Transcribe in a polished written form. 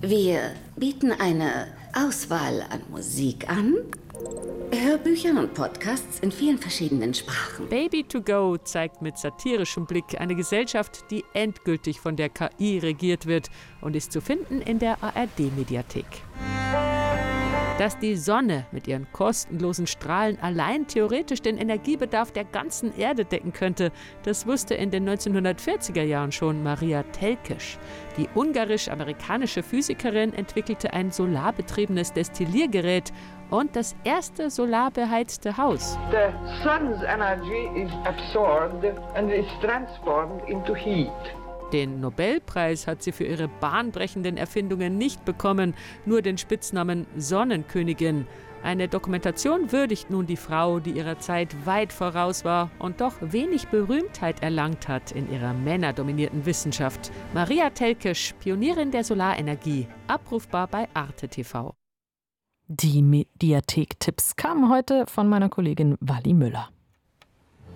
Wir bieten eine Auswahl an Musik an, Hörbüchern und Podcasts in vielen verschiedenen Sprachen. Baby to Go zeigt mit satirischem Blick eine Gesellschaft, die endgültig von der KI regiert wird und ist zu finden in der ARD-Mediathek. Dass die Sonne mit ihren kostenlosen Strahlen allein theoretisch den Energiebedarf der ganzen Erde decken könnte, das wusste in den 1940er Jahren schon Maria Telkes. Die ungarisch-amerikanische Physikerin entwickelte ein solarbetriebenes Destilliergerät und das erste solarbeheizte Haus. The sun's energy is absorbed and is transformed into heat. Den Nobelpreis hat sie für ihre bahnbrechenden Erfindungen nicht bekommen, nur den Spitznamen Sonnenkönigin. Eine Dokumentation würdigt nun die Frau, die ihrer Zeit weit voraus war und doch wenig Berühmtheit erlangt hat in ihrer männerdominierten Wissenschaft. Maria Telkes, Pionierin der Solarenergie, abrufbar bei Arte TV. Die Mediathek-Tipps kamen heute von meiner Kollegin Wally Müller.